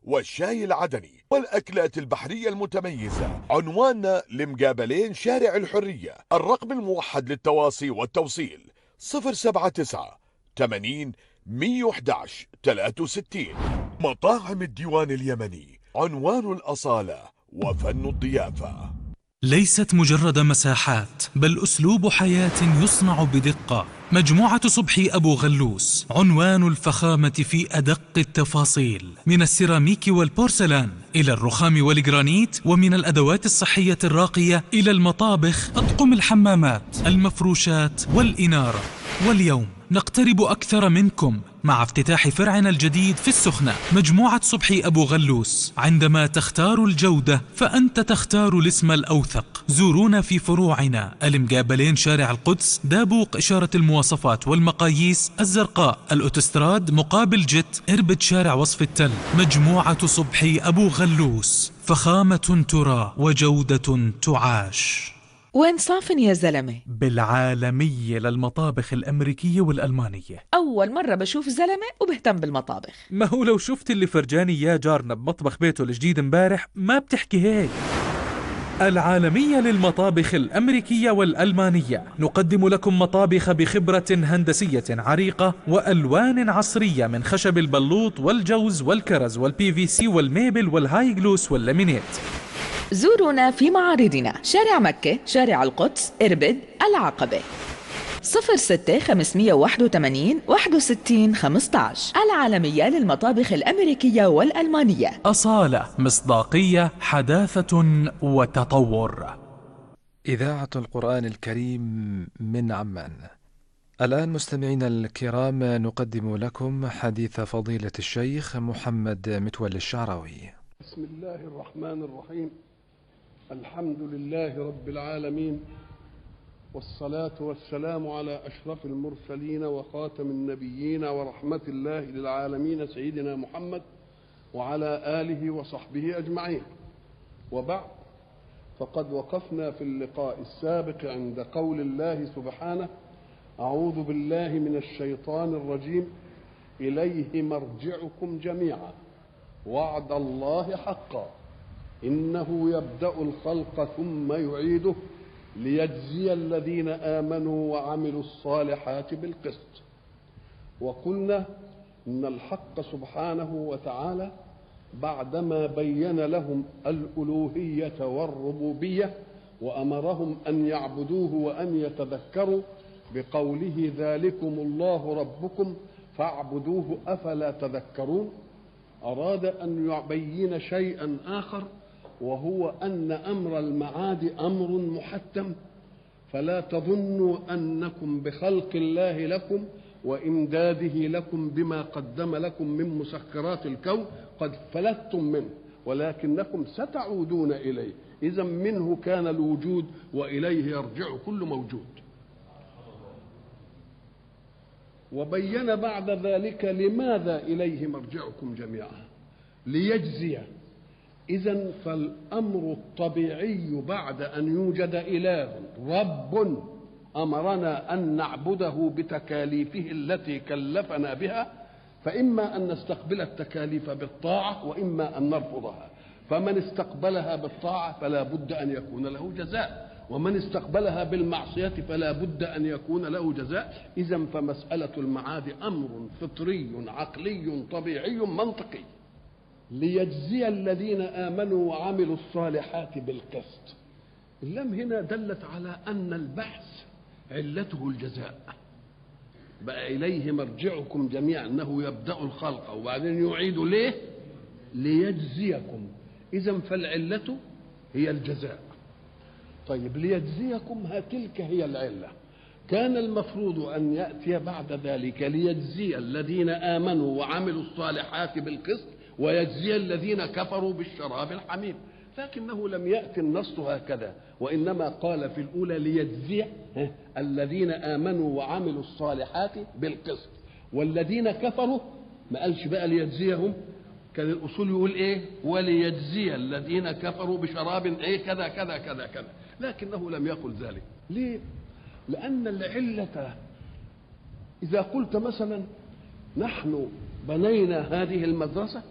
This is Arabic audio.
والشاي العدني والأكلات البحرية المتميزة. عنواننا لمقابلين شارع الحرية. الرقم الموحد للتواصي والتوصيل 079 80 111 63. مطاعم الديوان اليمني، عنوان الأصالة وفن الضيافة. ليست مجرد مساحات، بل أسلوب حياة يصنع بدقة. مجموعة صبحي أبو غلوس، عنوان الفخامة في أدق التفاصيل، من السيراميك والبورسلان إلى الرخام والجرانيت، ومن الأدوات الصحية الراقية إلى المطابخ، أطقم الحمامات، المفروشات والإنارة. واليوم نقترب أكثر منكم مع افتتاح فرعنا الجديد في السخنة. مجموعة صبحي أبو غلوس، عندما تختار الجودة فأنت تختار الاسم الأوثق. زورونا في فروعنا المقابلين شارع القدس، دابوق إشارة المواصفات والمقاييس الزرقاء، الأوتوستراد مقابل جت، إربد شارع وصف التل. مجموعة صبحي أبو غلوس، فخامة ترى وجودة تعاش. وين صافن يا زلمة؟ بالعالمية للمطابخ الأمريكية والألمانية. أول مرة بشوف زلمة وبهتم بالمطابخ. ما هو لو شفت اللي فرجاني يا جارنا بمطبخ بيته الجديد امبارح ما بتحكي هيك. العالمية للمطابخ الأمريكية والألمانية، نقدم لكم مطابخ بخبرة هندسية عريقة وألوان عصرية من خشب البلوط والجوز والكرز والبي في سي والميبل والهاي جلوس واللامينيت. زورونا في معارضنا شارع مكة، شارع القدس، إربد، العقبة. 06 581 61 15. العالمية للمطابخ الأمريكية والألمانية. أصالة، مصداقية، حداثة وتطور. إذاعة القرآن الكريم من عمان. الآن مستمعينا الكرام نقدم لكم حديث فضيلة الشيخ محمد متولي الشعراوي. بسم الله الرحمن الرحيم. الحمد لله رب العالمين، والصلاة والسلام على أشرف المرسلين وخاتم النبيين ورحمة الله للعالمين سيدنا محمد وعلى آله وصحبه أجمعين. وبعد، فقد وقفنا في اللقاء السابق عند قول الله سبحانه: أعوذ بالله من الشيطان الرجيم، إليه مرجعكم جميعا وعد الله حقا إنه يبدأ الخلق ثم يعيده ليجزي الذين آمنوا وعملوا الصالحات بالقسط. وقلنا إن الحق سبحانه وتعالى بعدما بين لهم الألوهية والربوبية وأمرهم أن يعبدوه وأن يتذكروا بقوله: ذلكم الله ربكم فاعبدوه أفلا تذكرون، أراد أن يبين شيئا آخر، وهو أن أمر المعاد أمر محتم، فلا تظنوا أنكم بخلق الله لكم وإمداده لكم بما قدم لكم من مسخرات الكون قد فلتم منه، ولكنكم ستعودون إليه. إذا منه كان الوجود وإليه يرجع كل موجود. وبين بعد ذلك لماذا إليه مرجعكم جميعا: ليجزي. إذن فالأمر الطبيعي بعد أن يوجد إله رب أمرنا أن نعبده بتكاليفه التي كلفنا بها، فإما أن نستقبل التكاليف بالطاعة وإما أن نرفضها. فمن استقبلها بالطاعة فلا بد أن يكون له جزاء، ومن استقبلها بالمعصية فلا بد أن يكون له جزاء. إذن فمسألة المعاد أمر فطري عقلي طبيعي منطقي. ليجزي الذين آمنوا وعملوا الصالحات بالقسط. اللام هنا دلت على أن البحث علته الجزاء. بقى إليه مرجعكم جميعا، أنه يبدأ الخلق وبعدين يعيد. ليه؟ ليجزيكم. إذن فالعلة هي الجزاء. طيب، ليجزيكم تلك هي العلة. كان المفروض أن يأتي بعد ذلك ليجزي الذين آمنوا وعملوا الصالحات بالقسط ويجزي الذين كفروا بالشراب الحميم، لكنه لم يأتي النص هكذا، وإنما قال في الأولى ليجزي الذين آمنوا وعملوا الصالحات بالقسط، والذين كفروا ما قالش بقى ليجزيهم. كان الأصول يقول إيه؟ وليجزي الذين كفروا بشراب إيه كذا كذا كذا كذا، لكنه لم يقل ذلك. ليه؟ لأن العلة إذا قلت مثلا نحن بنينا هذه المدرسة